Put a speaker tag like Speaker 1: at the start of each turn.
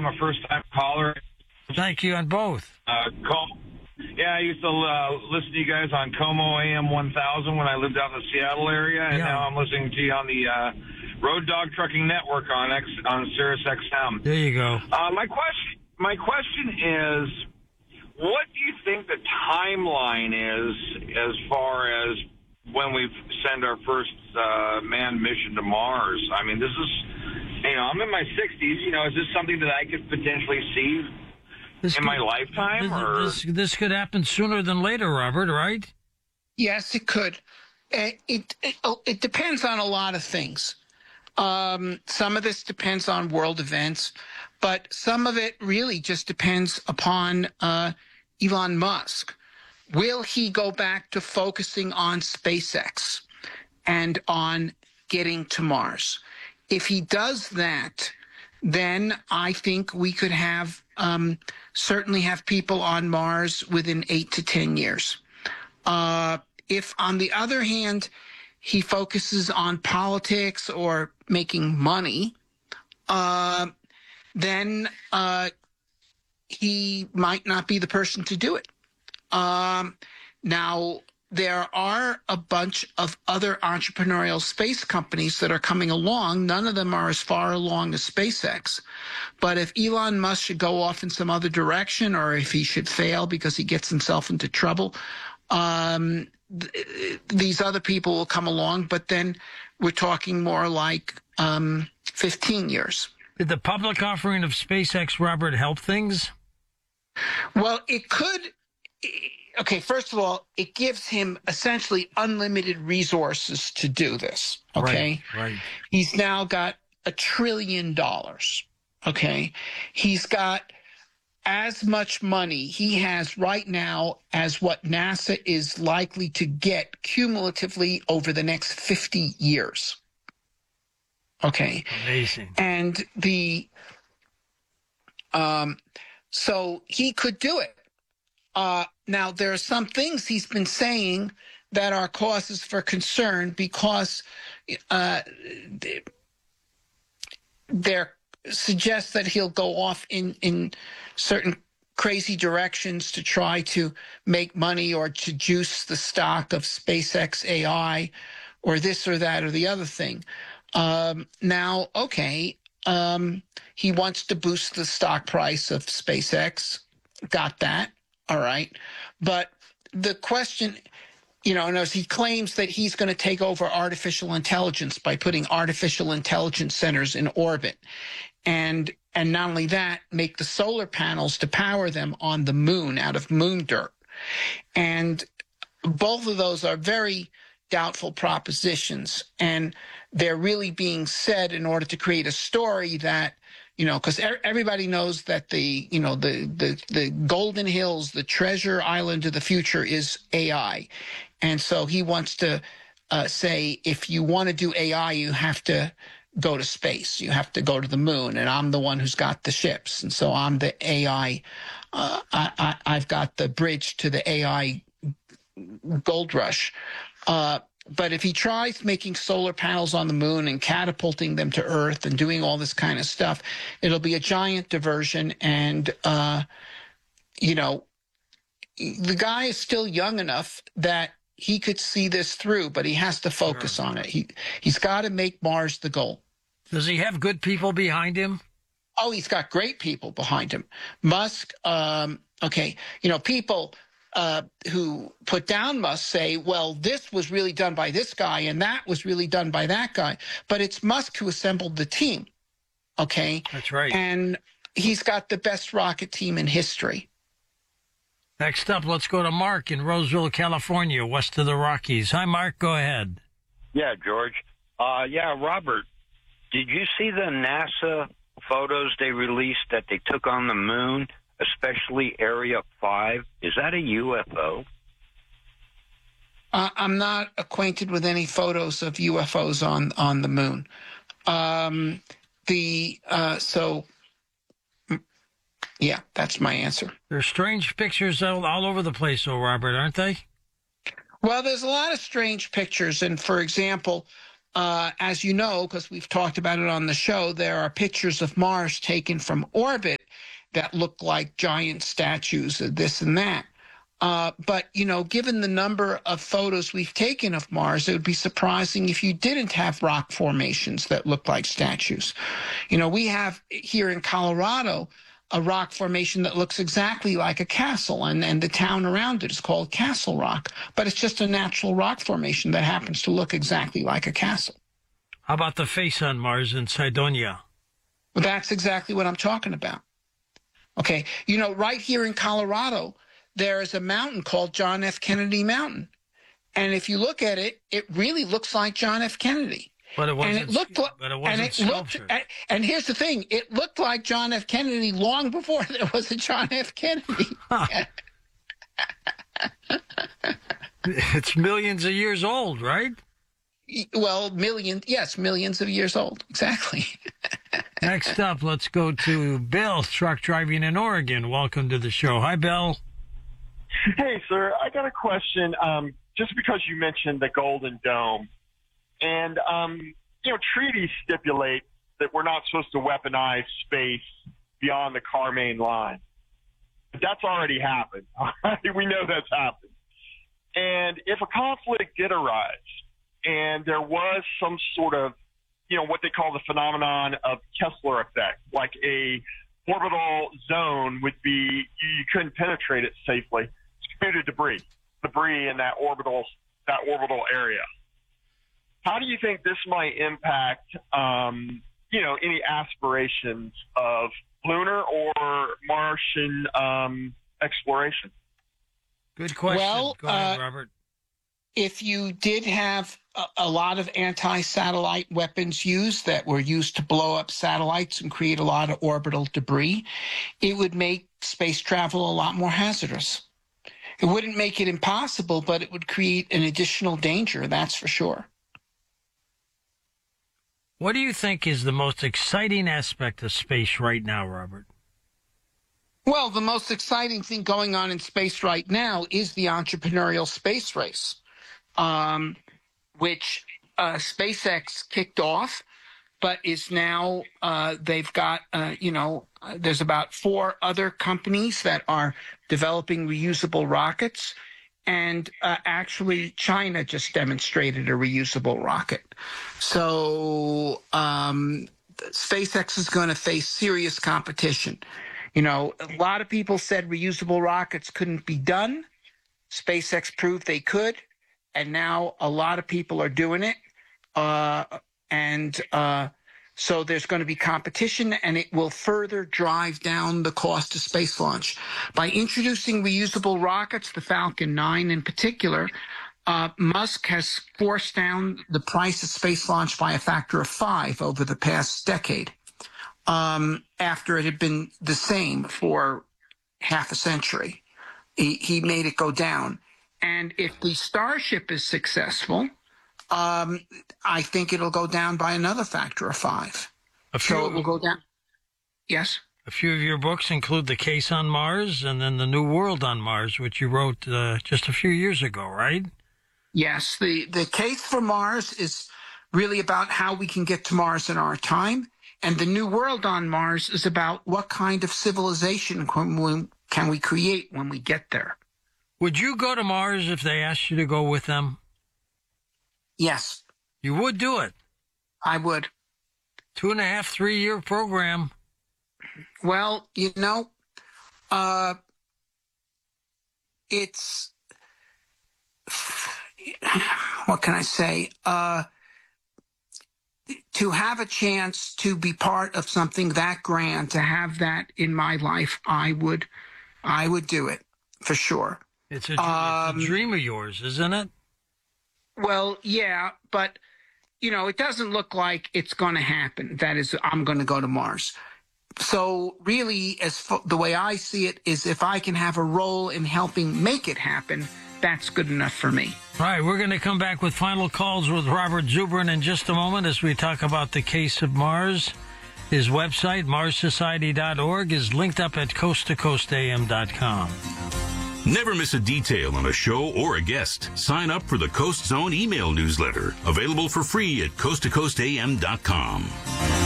Speaker 1: I'm a first-time caller.
Speaker 2: Thank you on both.
Speaker 1: I used to listen to you guys on Como AM 1000 when I lived out in the Seattle area, and now I'm listening to you on the Road Dog Trucking Network on Sirius XM.
Speaker 2: There you go.
Speaker 1: My question is, what do you think the timeline is as far as when we send our first manned mission to Mars? I mean, this is, I'm in my 60s. Is this something that I could potentially see in my lifetime?
Speaker 2: This could happen sooner than later, Robert, right?
Speaker 3: Yes, it could. It depends on a lot of things. Some of this depends on world events, but some of it really just depends upon Elon Musk. Will he go back to focusing on SpaceX and on getting to Mars? If he does that, then I think we could have certainly have people on Mars within 8 to 10 years. If, on the other hand, he focuses on politics or making money, then he might not be the person to do it. Now, there are a bunch of other entrepreneurial space companies that are coming along. None of them are as far along as SpaceX. But if Elon Musk should go off in some other direction, or if he should fail because he gets himself into trouble, these other people will come along. But then we're talking more like 15 years.
Speaker 2: Did the public offering of SpaceX, Robert, help things?
Speaker 3: Well, it could. Okay, first of all, it gives him essentially unlimited resources to do this, okay?
Speaker 2: Right.
Speaker 3: He's now got $1 trillion, okay? He's got as much money he has right now as what NASA is likely to get cumulatively over the next 50 years, okay?
Speaker 2: Amazing.
Speaker 3: And so he could do it. Now, there are some things he's been saying that are causes for concern because there suggests that he'll go off in certain crazy directions to try to make money or to juice the stock of SpaceX AI or this or that or the other thing. Now, okay, he wants to boost the stock price of SpaceX. Got that. All right. But the question, and as he claims that he's going to take over artificial intelligence by putting artificial intelligence centers in orbit. And not only that, make the solar panels to power them on the moon out of moon dirt. And both of those are very doubtful propositions. And they're really being said in order to create a story that, because everybody knows that the Golden Hills, the treasure island of the future is AI. And so he wants to say, if you want to do AI, you have to go to space. You have to go to the moon. And I'm the one who's got the ships. And so I'm the AI. I've got the bridge to the AI gold rush. But if he tries making solar panels on the moon and catapulting them to Earth and doing all this kind of stuff, it'll be a giant diversion. And, the guy is still young enough that he could see this through, but he has to focus on it. He's got to make Mars the goal.
Speaker 2: Does he have good people behind him?
Speaker 3: Oh, he's got great people behind him. Musk, people who put down Musk say, well, this was really done by this guy and that was really done by that guy. But it's Musk who assembled the team, okay?
Speaker 2: That's right.
Speaker 3: And he's got the best rocket team in history.
Speaker 2: Next up, let's go to Mark in Roseville, California, west of the Rockies. Hi, Mark. Go ahead.
Speaker 4: Yeah, George. Robert, did you see the NASA photos they released that they took on the moon? Especially Area 5. Is that a UFO?
Speaker 3: I'm not acquainted with any photos of UFOs on the moon. Yeah, that's my answer.
Speaker 2: There's strange pictures all over the place, though, Robert, aren't they?
Speaker 3: Well, there's a lot of strange pictures. And, for example, as you know, because we've talked about it on the show, there are pictures of Mars taken from orbit that look like giant statues of this and that. But, given the number of photos we've taken of Mars, it would be surprising if you didn't have rock formations that look like statues. We have here in Colorado a rock formation that looks exactly like a castle, and the town around it is called Castle Rock. But it's just a natural rock formation that happens to look exactly like a castle.
Speaker 2: How about the face on Mars in Cydonia?
Speaker 3: Well, that's exactly what I'm talking about. Okay, right here in Colorado, there is a mountain called John F. Kennedy Mountain. And if you look at it, it really looks like John F. Kennedy.
Speaker 2: But it wasn't,
Speaker 3: and it looked like,
Speaker 2: but it wasn't sculptured.
Speaker 3: And here's the thing, it looked like John F. Kennedy long before there was a John F. Kennedy.
Speaker 2: Huh. It's millions of years old, right?
Speaker 3: Well, millions of years old. Exactly.
Speaker 2: Next up, let's go to Bill, truck driving in Oregon. Welcome to the show. Hi, Bill.
Speaker 5: Hey, sir. I got a question. Just because you mentioned the Golden Dome, and treaties stipulate that we're not supposed to weaponize space beyond the car main line. But that's already happened. We know that's happened. And if a conflict did arise, and there was some sort of, what they call the phenomenon of Kessler effect, like a orbital zone would be, you couldn't penetrate it safely. It's computed debris in that orbital area. How do you think this might impact, any aspirations of lunar or Martian exploration?
Speaker 2: Good question.
Speaker 3: Well,
Speaker 2: go ahead, Robert.
Speaker 3: If you did have a lot of anti-satellite weapons used that were used to blow up satellites and create a lot of orbital debris, it would make space travel a lot more hazardous. It wouldn't make it impossible, but it would create an additional danger, that's for sure.
Speaker 2: What do you think is the most exciting aspect of space right now, Robert?
Speaker 3: Well, the most exciting thing going on in space right now is the entrepreneurial space race, which SpaceX kicked off, but is now, they've got, there's about 4 other companies that are developing reusable rockets. And actually, China just demonstrated a reusable rocket. So SpaceX is going to face serious competition. A lot of people said reusable rockets couldn't be done. SpaceX proved they could. And now a lot of people are doing it. So there's going to be competition, and it will further drive down the cost of space launch. By introducing reusable rockets, the Falcon 9 in particular, Musk has forced down the price of space launch by a factor of 5 over the past decade, after it had been the same for half a century. He made it go down. And if the Starship is successful, I think it'll go down by another factor of 5. So it will go down. Yes?
Speaker 2: A few of your books include The Case on Mars and then The New World on Mars, which you wrote just a few years ago, right?
Speaker 3: Yes. The Case for Mars is really about how we can get to Mars in our time. And The New World on Mars is about what kind of civilization can we create when we get there.
Speaker 2: Would you go to Mars if they asked you to go with them?
Speaker 3: Yes.
Speaker 2: You would do it?
Speaker 3: I would.
Speaker 2: 2.5, 3-year program.
Speaker 3: Well, it's, what can I say? To have a chance to be part of something that grand, to have that in my life, I would do it for sure.
Speaker 2: It's a dream of yours, isn't it?
Speaker 3: Well, yeah, but, it doesn't look like it's going to happen. That is, I'm going to go to Mars. So really, the way I see it is if I can have a role in helping make it happen, that's good enough for me.
Speaker 2: All right, we're going to come back with final calls with Robert Zubrin in just a moment as we talk about the case of Mars. His website, marssociety.org, is linked up at coasttocoastam.com.
Speaker 6: Never miss a detail on a show or a guest. Sign up for the Coast Zone email newsletter, available for free at coasttocoastam.com.